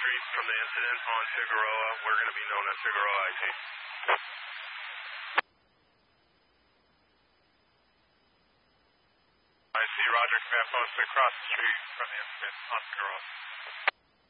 street from the incident on Figueroa. We're going to be known as Figueroa IT. I see Roger, command post across the street from the incident on Figueroa.